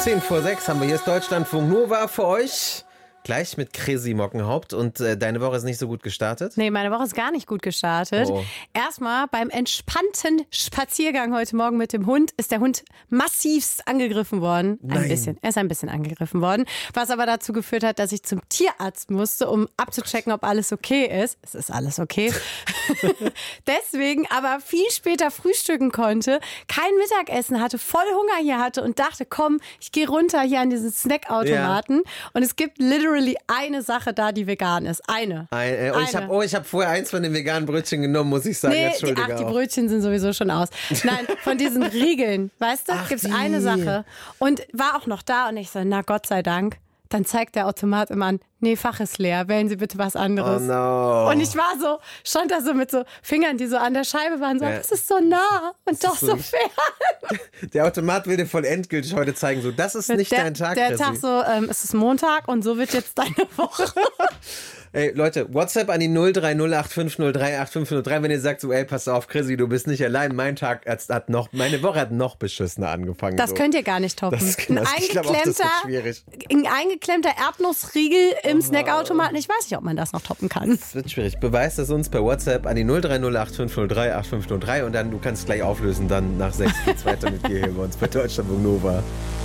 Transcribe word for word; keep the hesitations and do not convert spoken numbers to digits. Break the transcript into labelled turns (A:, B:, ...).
A: zehn vor sechs haben wir. Hier ist Deutschlandfunk Nova für euch. Gleich mit Chrissy Mockenhaupt. Und äh, deine Woche ist nicht so gut gestartet?
B: Nee, meine Woche ist gar nicht gut gestartet.
A: Oh.
B: Erstmal beim entspannten Spaziergang heute Morgen mit dem Hund ist der Hund massivst angegriffen worden. Ein
A: Nein.
B: bisschen. Er ist ein bisschen angegriffen worden. Was aber dazu geführt hat, dass ich zum Tierarzt musste, um abzuchecken, ob alles okay ist. Es ist alles okay. Deswegen aber viel später frühstücken konnte, kein Mittagessen hatte, voll Hunger hier hatte und dachte, komm, ich gehe runter hier an diesen Snackautomaten. Ja. Und es gibt literally eine Sache da, die vegan ist. Eine.
A: Ein, äh, oh, ich habe oh, ich hab vorher eins von den veganen Brötchen genommen, muss ich sagen.
B: Nee,
A: Entschuldige
B: die, ach, die
A: auch.
B: Brötchen sind sowieso schon aus. Nein, von diesen Riegeln, weißt du, gibt es eine Sache. Und war auch noch da und ich so, na Gott sei Dank. Dann zeigt der Automat immer an, nee, Fach ist leer, wählen Sie bitte was anderes.
A: Oh no.
B: Und ich war so, stand da so mit so Fingern, die so an der Scheibe waren, so,
A: Ja.
B: das ist so nah und doch so, so fern.
A: Der Automat will dir voll endgültig heute zeigen, so, das ist nicht
B: der,
A: dein Tag,
B: Der
A: Chrissy.
B: Tag so, ähm, es ist Montag und so wird jetzt deine Woche.
A: Ey, Leute, WhatsApp an die null drei null acht fünf null drei acht fünf null drei, wenn ihr sagt so, ey, pass auf, Chrissy, du bist nicht allein, mein Tag hat, hat noch, meine Woche hat noch beschissener angefangen.
B: Das
A: so.
B: könnt ihr gar nicht toppen.
A: Das,
B: ein,
A: das, ich glaube auch, das wird schwierig.
B: ein eingeklemmter Erdnussriegel im Snackautomaten, ich weiß nicht, ob man das noch toppen kann.
A: Das wird schwierig. Beweist es uns per WhatsApp an die null drei null acht fünf null drei acht fünf null drei und dann, du kannst gleich auflösen, dann nach sechs geht's weiter mit dir hier bei uns bei Deutschlandfunk Nova.